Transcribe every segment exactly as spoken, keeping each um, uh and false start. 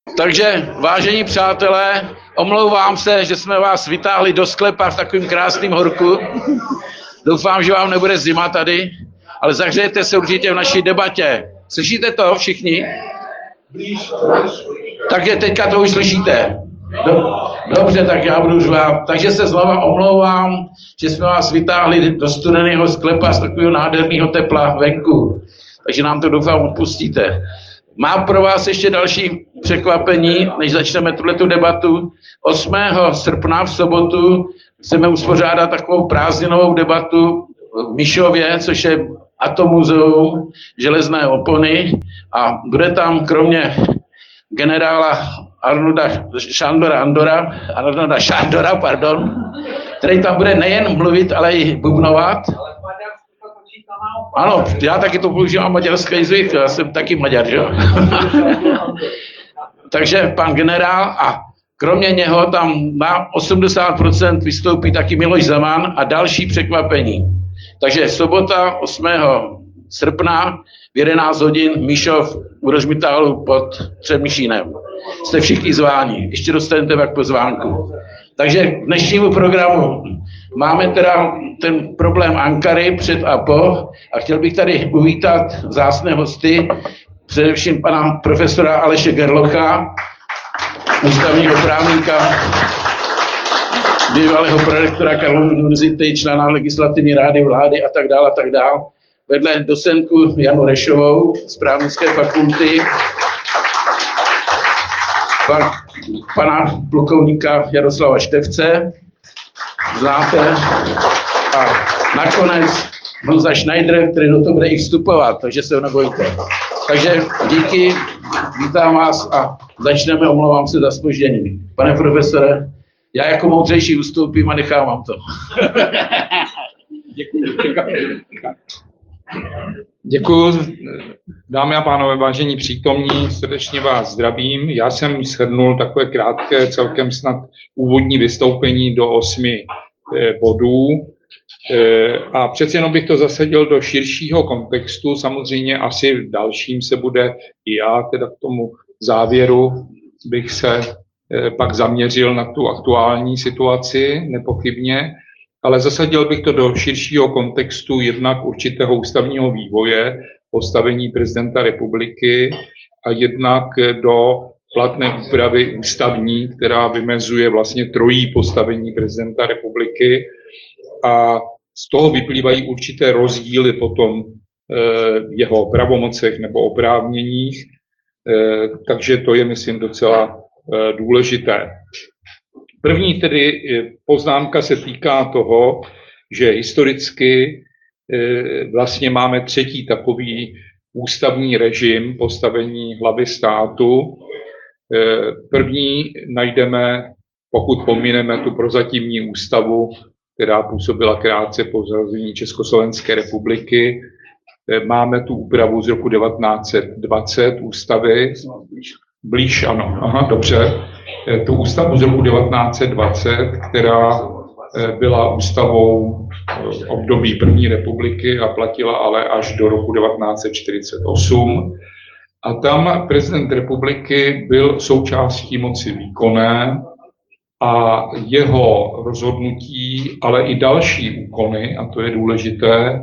Takže, vážení přátelé, omlouvám se, že jsme vás vytáhli do sklepa v takovým krásným horku. Doufám, že vám nebude zima tady, ale zahřejete se určitě v naší debatě. Slyšíte to všichni? Takže teďka to už slyšíte. Dobře, tak já budu řvát. Takže se znova omlouvám, že jsme vás vytáhli do studeného sklepa z takového nádherného tepla venku. Takže nám to doufám odpustíte. Mám pro vás ještě další překvapení, než začneme tuhletu debatu. osmého srpna v sobotu chceme uspořádat takovou prázdninovou debatu v Mišově, což je Atomuzeum železné opony, a bude tam kromě generála Arnolda Šandora Andora, Arnolda Šandora, pardon, který tam bude nejen mluvit, ale i bubnovat. Ano, já taky to používám maďarský zvyk, já jsem taky Maďar, že jo? Takže pan generál, a kromě něho tam na osmdesát procent vystoupí taky Miloš Zeman a další překvapení. Takže sobota osmého srpna v jedenáct hodin Mišov u Rožmitálu pod Třemíšínem. Jste všichni zváni, ještě dostanete pak pozvánku. Takže k dnešnímu programu máme teda ten problém Ankary před a po, a chtěl bych tady uvítat vzácné hosty, především pana profesora Aleše Gerlocha, ústavního právníka, bývalého prorektora Karlovy univerzity, člena legislativní rády vlády a tak dále a tak dále. Vedle docentku Janu Rešovou z právnické fakulty, pan, pana plukovníka Jaroslava Števce, znáte, a nakonec Honza Schneider, který do toho bude i vstupovat, takže se ho nebojte. Takže díky, vítám vás a začneme, omlouvám se za zpoždění. Pane profesore, já jako moudřejší ustoupím a nechám vám to. Děkuji. Děkuji, dámy a pánové, vážení přítomní, srdečně vás zdravím. Já jsem shrnul takové krátké, celkem snad úvodní vystoupení do osmi bodů. A přeci jenom bych to zasadil do širšího kontextu. Samozřejmě asi v dalším se bude i já, teda k tomu závěru bych se pak zaměřil na tu aktuální situaci, nepochybně, ale zasadil bych to do širšího kontextu jednak určitého ústavního vývoje, postavení prezidenta republiky, a jednak do platné úpravy ústavní, která vymezuje vlastně trojí postavení prezidenta republiky, a z toho vyplývají určité rozdíly potom v jeho pravomocech nebo oprávněních, takže to je, myslím, docela důležité. První tedy poznámka se týká toho, že historicky vlastně máme třetí takový ústavní režim postavení hlavy státu. První najdeme, pokud pomineme tu prozatímní ústavu, která působila krátce po založení Československé republiky. Máme tu úpravu z roku devatenáct set dvacet ústavy. Blíž, ano, aha, dobře. Tu ústavu z roku devatenáct set dvacet, která byla ústavou období první republiky a platila ale až do roku devatenáct set čtyřicet osm. A tam prezident republiky byl součástí moci výkonné a jeho rozhodnutí, ale i další úkony, a to je důležité,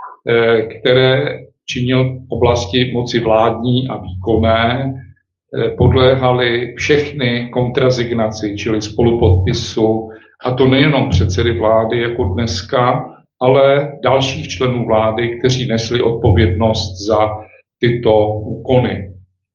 které činil v oblasti moci vládní a výkonné, podléhaly všechny kontrazignaci, čili spolupodpisu, a to nejenom předsedy vlády jako dneska, ale dalších členů vlády, kteří nesli odpovědnost za tyto úkony.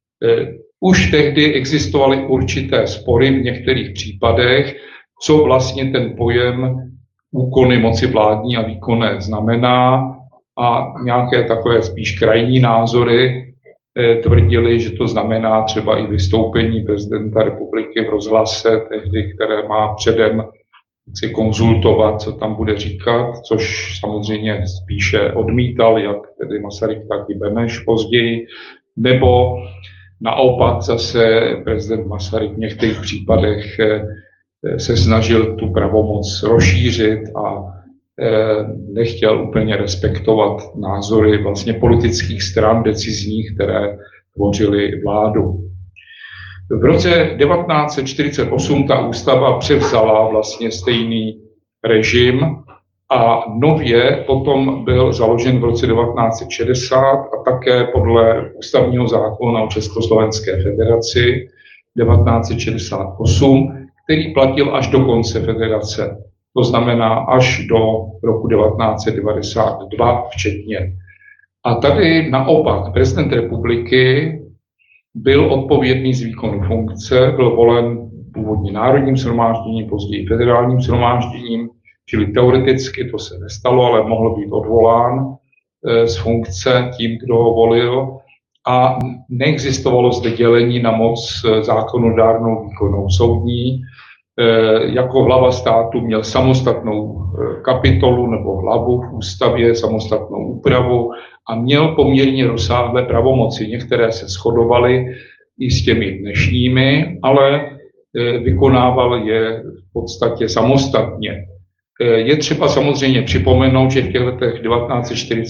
Už tehdy existovaly určité spory v některých případech, co vlastně ten pojem úkony moci vládní a výkonné znamená, a nějaké takové spíš krajní názory tvrdili, že to znamená třeba i vystoupení prezidenta republiky v rozhlase tehdy, které má předem si konzultovat, co tam bude říkat, což samozřejmě spíše odmítal, jak tedy Masaryk, tak i Beneš později, nebo naopak zase prezident Masaryk v některých případech se snažil tu pravomoc rozšířit a nechtěl úplně respektovat názory vlastně politických stran decizních, které tvořily vládu. V roce devatenáct set čtyřicet osm ta ústava převzala vlastně stejný režim a nově potom byl založen v roce devatenáct set šedesát a také podle ústavního zákona o Československé federaci devatenáct set šedesát osm, který platil až do konce federace. To znamená až do roku devatenáct set devadesát dva včetně. A tady naopak prezident republiky byl odpovědný z výkonu funkce, byl volen původně národním shromážděním, později federálním shromážděním, čili teoreticky to se nestalo, ale mohl být odvolán z funkce tím, kdo ho volil. A neexistovalo zde dělení na moc zákonodárnou, výkonnou, soudní. Jako hlava státu měl samostatnou kapitolu nebo hlavu v ústavě, samostatnou úpravu a měl poměrně rozsáhlé pravomoci. Některé se shodovaly i s těmi dnešními, ale vykonával je v podstatě samostatně. Je třeba samozřejmě připomenout, že v těch letech devatenáct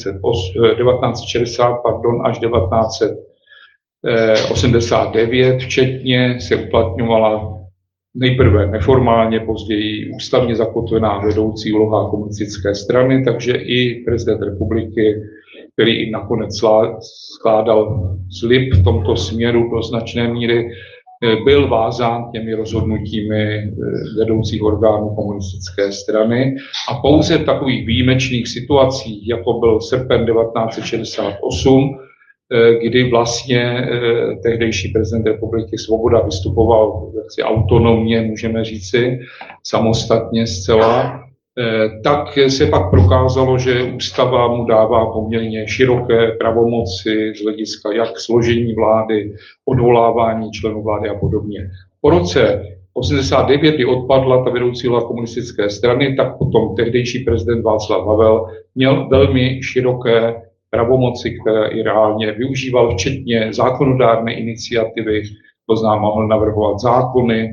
set šedesát pardon, až devatenáct set osmdesát devět včetně se uplatňovala nejprve neformálně, později ústavně zakotvená vedoucí úloha komunistické strany, takže i prezident republiky, který i nakonec skládal slib v tomto směru do značné míry, byl vázán těmi rozhodnutími vedoucích orgánů komunistické strany a pouze v takových výjimečných situacích, jako byl srpen devatenáct set šedesát osm, kdy vlastně tehdejší prezident republiky Svoboda vystupoval jaksi autonomně, můžeme říci, samostatně zcela, tak se pak prokázalo, že ústava mu dává poměrně široké pravomoci z hlediska jak složení vlády, odvolávání členů vlády a podobně. Po roce osmdesát devět, kdy odpadla ta vedoucí úloha komunistické strany, tak potom tehdejší prezident Václav Havel měl velmi široké pravomoci, které i reálně využíval, včetně zákonodárné iniciativy, to znamená, mohl navrhovat zákony,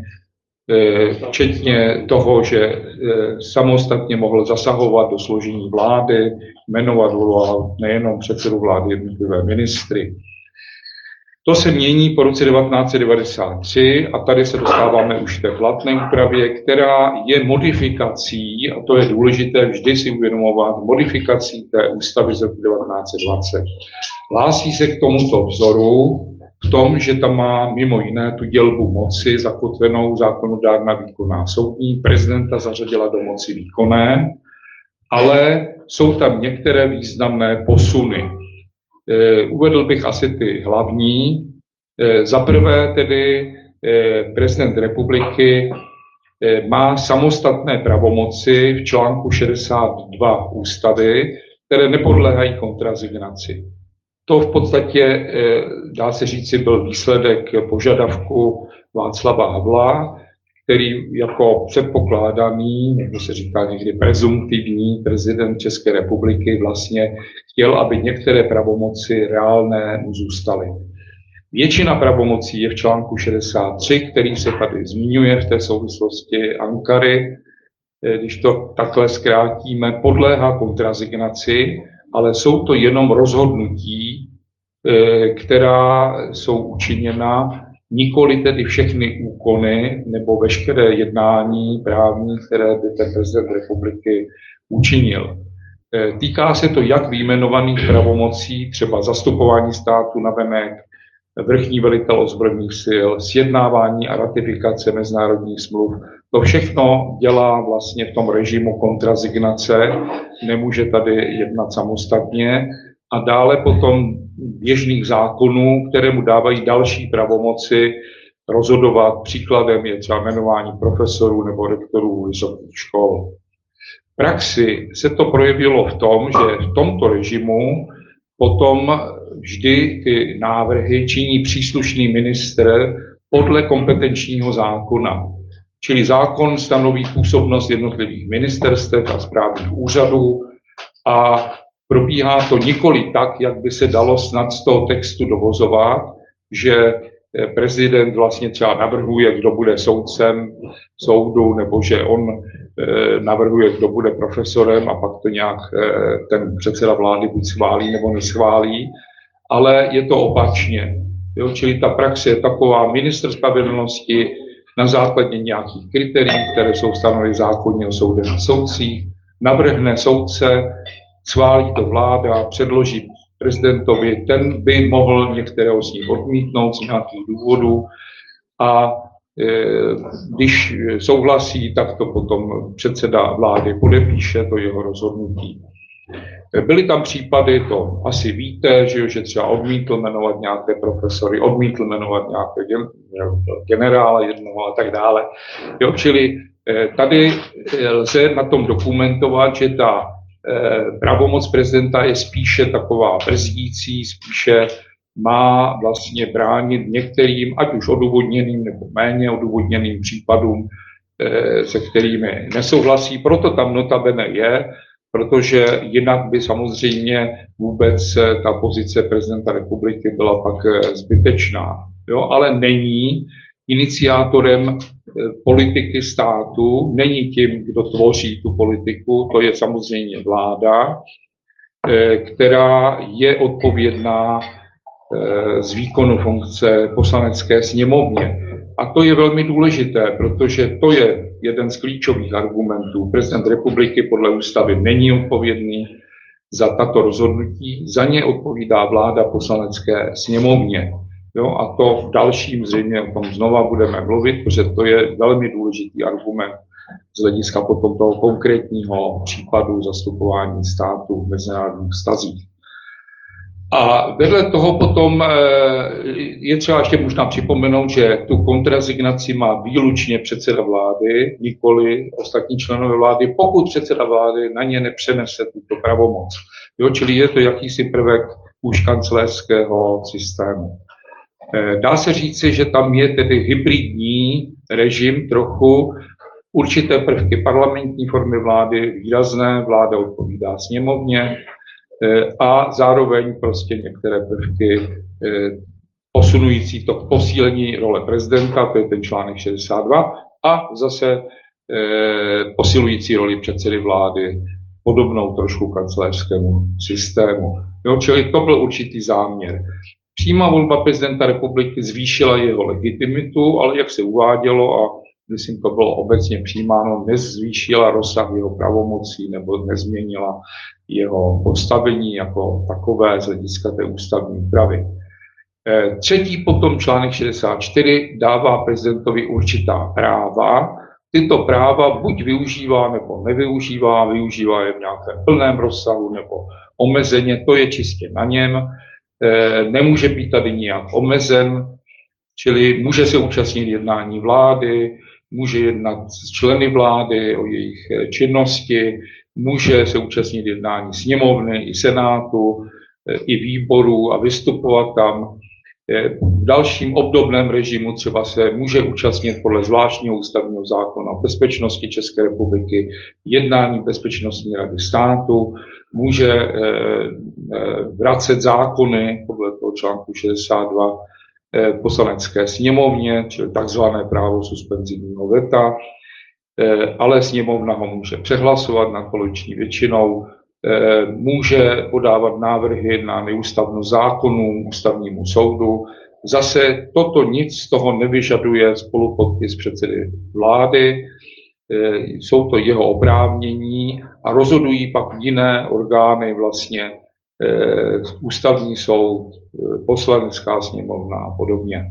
včetně toho, že samostatně mohl zasahovat do složení vlády, jmenovat nejenom předsedu vlády, jednotlivé ministry. To se mění po roce devatenáct set devadesát tři a tady se dostáváme už k té platné úpravě, která je modifikací, a to je důležité vždy si uvědomovat, modifikací té ústavy z roku devatenáct set dvacet. Hlásí se k tomuto vzoru v tom, že tam má mimo jiné tu dělbu moci zakotvenou zákonodárná, výkonná, soudní, prezidenta zařadila do moci výkonné, ale jsou tam některé významné posuny. Uvedl bych asi ty hlavní. Za prvé tedy prezident republiky má samostatné pravomoci v článku šedesát dva ústavy, které nepodléhají kontrazignaci. To v podstatě, dá se říci, byl výsledek požadavku Václava Havla, který jako předpokládaný, nebo se říká někdy prezumptivní prezident České republiky vlastně chtěl, aby některé pravomoci reálné zůstaly. Většina pravomocí je v článku šedesát tři, který se tady zmiňuje v té souvislosti Ankary. Když to takhle zkrátíme, podléhá kontrazignaci, ale jsou to jenom rozhodnutí, která jsou učiněna, nikoli tedy všechny úkony nebo veškeré jednání právní, které by ten prezident republiky učinil. Týká se to jak vyjmenovaných pravomocí, třeba zastupování státu navenek, vrchní velitel ozbrojených sil, sjednávání a ratifikace mezinárodních smluv. To všechno dělá vlastně v tom režimu kontrazignace, nemůže tady jednat samostatně. A dále potom běžných zákonů, které mu dávají další pravomoci rozhodovat. Příkladem je třeba jmenování profesorů nebo rektorů vysokých škol. V praxi se to projevilo v tom, že v tomto režimu potom vždy ty návrhy činí příslušný ministr podle kompetenčního zákona. Čili zákon stanoví působnost jednotlivých ministerstev a správních úřadů a probíhá to nikoli tak, jak by se dalo snad z toho textu dovozovat, že prezident vlastně třeba navrhuje, kdo bude soudcem soudu, nebo že on navrhuje, kdo bude profesorem a pak to nějak ten předseda vlády buď schválí nebo neschválí, ale je to opačně. Jo, čili ta praxe je taková, ministr spravedlnosti na základě nějakých kritérií, které jsou stanoveny zákonně o soudech a soudcích, navrhne soudce, schválí to vláda, předloží prezidentovi, ten by mohl některého z nich odmítnout z nějakých důvodů a e, když souhlasí, tak to potom předseda vlády podepíše, to jeho rozhodnutí. Byly tam případy, to asi víte, že, že třeba odmítl jmenovat nějaké profesory, odmítl jmenovat nějaké generála jednoho a tak dále. Jo, čili tady lze na tom dokumentovat, že ta pravomoc prezidenta je spíše taková brzdící, spíše má vlastně bránit některým, ať už odůvodněným nebo méně odůvodněným případům, se kterými nesouhlasí. Proto tam notabene je, protože jinak by samozřejmě vůbec ta pozice prezidenta republiky byla pak zbytečná. Jo? Ale není iniciátorem politiky státu, není tím, kdo tvoří tu politiku, to je samozřejmě vláda, která je odpovědná z výkonu funkce poslanecké sněmovně. A to je velmi důležité, protože to je jeden z klíčových argumentů. Prezident republiky podle ústavy není odpovědný za tato rozhodnutí, za ně odpovídá vláda poslanecké sněmovně. Jo, a to v dalším zřejmě o tom znova budeme mluvit, protože to je velmi důležitý argument z hlediska potom toho konkrétního případu zastupování státu v mezinárodních vztazích. A vedle toho potom je třeba ještě možná připomenout, že tu kontrasignaci má výlučně předseda vlády, nikoli ostatní členové vlády, pokud předseda vlády na ně nepřenese tuto pravomoc. Jo, čili je to jakýsi prvek už kancléřského systému. Dá se říci, že tam je tedy hybridní režim trochu, určité prvky parlamentní formy vlády výrazné, vláda odpovídá sněmovně, a zároveň prostě některé prvky posunující to k posílení role prezidenta, to je ten článek šedesát dva, a zase posilující roli předsedy vlády, podobnou trošku kancléřskému systému. Jo, čili to byl určitý záměr. Přímá volba prezidenta republiky zvýšila jeho legitimitu, ale jak se uvádělo, a myslím, to bylo obecně přijímáno, nezvýšila rozsah jeho pravomocí nebo nezměnila jeho postavení jako takové z hlediska té ústavní úpravy. Třetí potom článek šedesát čtyři dává prezidentovi určitá práva. Tyto práva buď využívá nebo nevyužívá, využívá je v nějakém plném rozsahu nebo omezeně, to je čistě na něm. Nemůže být tady nijak omezen, čili může se účastnit jednání vlády, může jednat s členy vlády o jejich činnosti, může se účastnit jednání sněmovny i senátu, i výborů a vystupovat tam. V dalším obdobném režimu třeba se může účastnit podle zvláštního ústavního zákona o bezpečnosti České republiky jednání Bezpečnostní rady státu, může vracet zákony podle toho článku šedesát dva poslanecké sněmovně, čili takzvané právo suspenzivního veta, ale sněmovna ho může přehlasovat nadpoloviční většinou, může podávat návrhy na neústavnost zákonů ústavnímu soudu. Zase toto nic z toho nevyžaduje spolupodpis předsedy vlády, jsou to jeho oprávnění a rozhodují pak jiné orgány, vlastně ústavní soud, poslanecká sněmovna a podobně.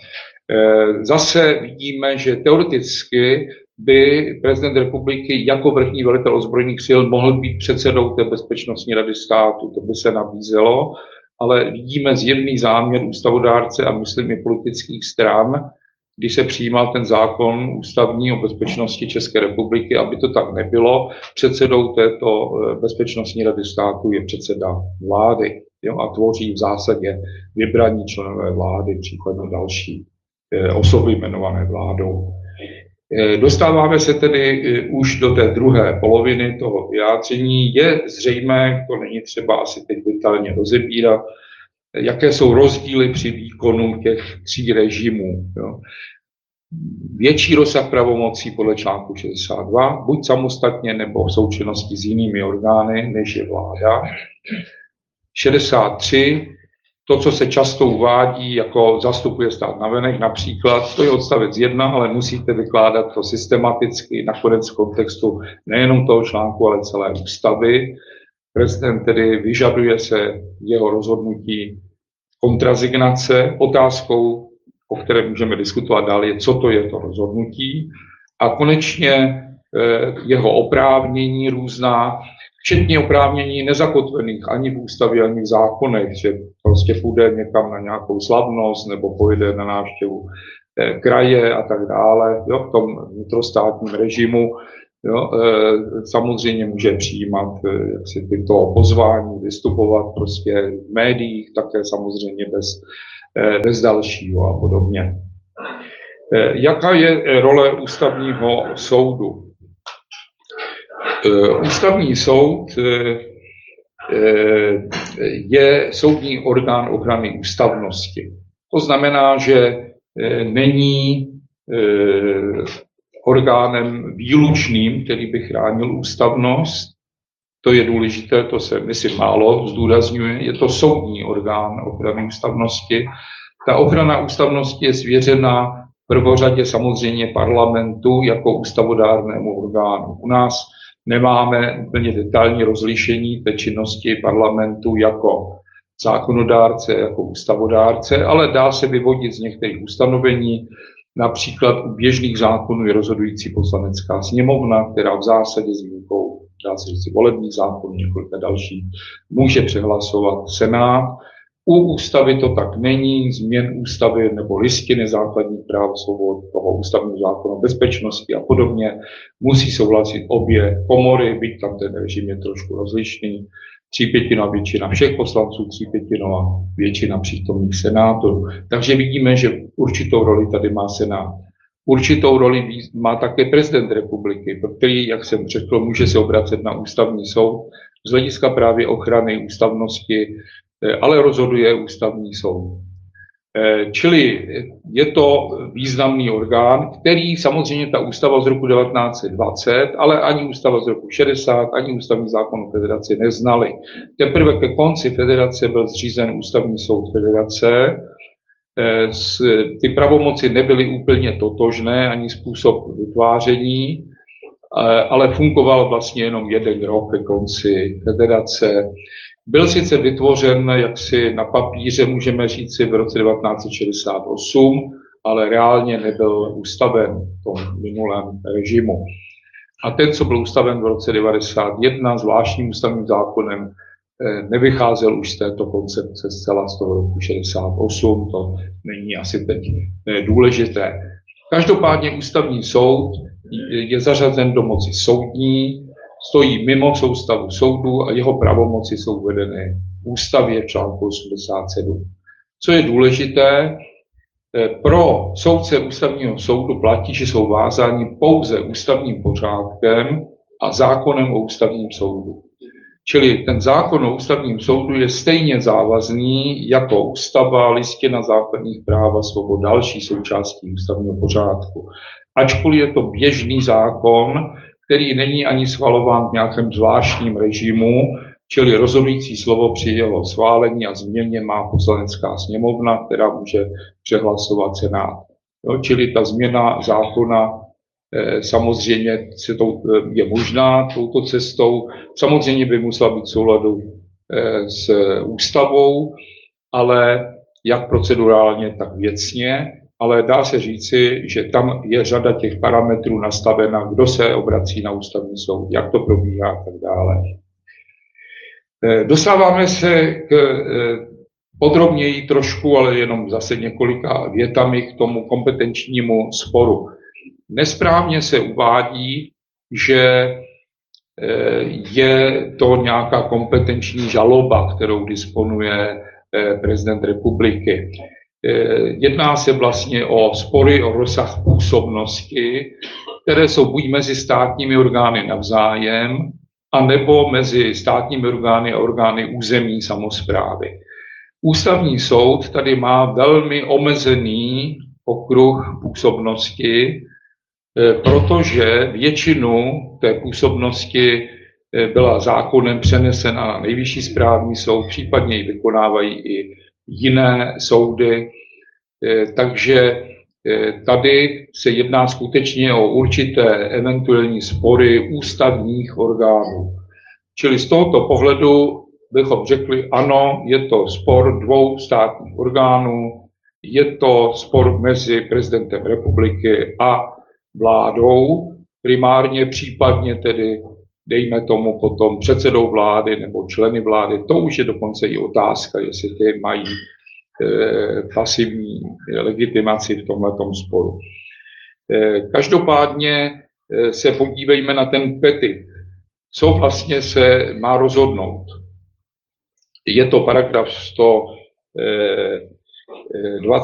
Zase vidíme, že teoreticky by prezident republiky jako vrchní velitel ozbrojených sil mohl být předsedou té bezpečnostní rady státu, to by se nabízelo, ale vidíme zjevný záměr ústavodárce a myslím i politických stran, když se přijímal ten zákon ústavní o bezpečnosti České republiky, aby to tak nebylo. Předsedou této bezpečnostní rady státu je předseda vlády, jo, a tvoří v zásadě vybraní členové vlády, případně další osoby jmenované vládou. Dostáváme se tedy už do té druhé poloviny toho vyjádření. Je zřejmé, to není třeba asi teď detailně rozebírat, jaké jsou rozdíly při výkonu těch tří režimů. Jo. Větší rozsah pravomocí podle článku šedesát dva, buď samostatně nebo v součinnosti s jinými orgány, než je vláda. šedesát tři, to, co se často uvádí, jako zastupuje stát navenek například, to je odstavec jedna, ale musíte vykládat to systematicky, nakonec v kontextu nejenom toho článku, ale celé ústavy. Prezident tedy vyžaduje se jeho rozhodnutí kontrazignace. Otázkou, o které můžeme diskutovat dál, je, co to je to rozhodnutí. A konečně jeho oprávnění různá, včetně oprávnění nezakotvených ani v ústavě, ani v zákonech, že prostě půjde někam na nějakou slavnost nebo pojede na návštěvu kraje a tak dále, jo, v tom vnitrostátním režimu. Jo, samozřejmě může přijímat jaksi tyto pozvání, vystupovat prostě v médiích, také samozřejmě bez, bez dalšího a podobně. Jaká je role ústavního soudu? Ústavní soud je soudní orgán ochrany ústavnosti. To znamená, že není orgánem výlučným, který by chránil ústavnost. To je důležité, to se myslím málo zdůrazňuje. Je to soudní orgán ochrany ústavnosti. Ta ochrana ústavnosti je svěřena v prvořadě samozřejmě parlamentu jako ústavodárnému orgánu. U nás nemáme úplně detailní rozlišení té činnosti parlamentu jako zákonodárce, jako ústavodárce, ale dá se vyvodit z některých ustanovení. Například u běžných zákonů je rozhodující poslanecká sněmovna, která v zásadě s výjimkou, dá se říct, volební zákon, několika další, může přehlasovat Senát. U ústavy to tak není, změn ústavy nebo listiny základních práv, svobod, toho ústavního zákona o bezpečnosti a podobně, musí souhlasit obě komory, byť tam ten režim je trošku rozlišný. Třípětinová většina všech poslanců, třípětinová většina přítomných senátorů. Takže vidíme, že určitou roli tady má Senát. Určitou roli má také prezident republiky, který, jak jsem řekl, může se obracet na ústavní soud z hlediska právě ochrany ústavnosti, ale rozhoduje ústavní soud. Čili je to významný orgán, který samozřejmě ta ústava z roku devatenáct set dvacet, ale ani ústava z roku šedesát, ani ústavní zákon o federaci neznali. Teprve ke konci federace byl zřízen ústavní soud federace. Ty pravomoci nebyly úplně totožné, ani způsob vytváření, ale fungoval vlastně jenom jeden rok ke konci federace. Byl sice vytvořen jaksi na papíře, můžeme říci, v roce devatenáct set šedesát osm, ale reálně nebyl ustaven v tom minulém režimu. A ten, co byl ustaven v roce devadesát jedna zvláštním ústavním zákonem, nevycházel už z této koncepce zcela z toho roku šedesát osm, to není asi teď důležité. Každopádně ústavní soud je zařazen do moci soudní, stojí mimo soustavu soudu a jeho pravomoci jsou uvedeny v ústavě v článku osmdesát sedm. Co je důležité, pro soudce ústavního soudu platí, že jsou vázáni pouze ústavním pořádkem a zákonem o ústavním soudu. Čili ten zákon o ústavním soudu je stejně závazný jako ústava, listina základních práv a svobod, další součástí ústavního pořádku. Ačkoliv je to běžný zákon, který není ani schvalován v nějakém zvláštním režimu, čili rozhodující slovo při jeho schválení a změně má poslanecká sněmovna, která může přehlasovat Senát. No, čili ta změna zákona eh, samozřejmě se to, eh, je možná touto cestou. Samozřejmě by musela být v souladu eh, s ústavou, ale jak procedurálně, tak věcně. Ale dá se říci, že tam je řada těch parametrů nastavena, kdo se obrací na ústavní soud, jak to probíhá a tak dále. Dostáváme se k podrobněji trošku, ale jenom zase několika větami k tomu kompetenčnímu sporu. Nesprávně se uvádí, že je to nějaká kompetenční žaloba, kterou disponuje prezident republiky. Jedná se vlastně o spory o rozsah působnosti, které jsou buď mezi státními orgány navzájem, anebo mezi státními orgány a orgány územní samosprávy. Ústavní soud tady má velmi omezený okruh působnosti, protože většinu té působnosti byla zákonem přenesena na Nejvyšší správní soud, případně ji vykonávají i jiné soudy. Takže tady se jedná skutečně o určité eventuální spory ústavních orgánů. Čili z tohoto pohledu bychom řekli, ano, je to spor dvou státních orgánů, je to spor mezi prezidentem republiky a vládou, primárně, případně tedy, dejme tomu potom předsedou vlády nebo členy vlády. To už je dokonce i otázka, jestli ty mají eh, pasivní legitimaci v tomhletom sporu. Eh, každopádně eh, se podívejme na ten petit. Co vlastně se má rozhodnout? Je to paragraf sto dvacet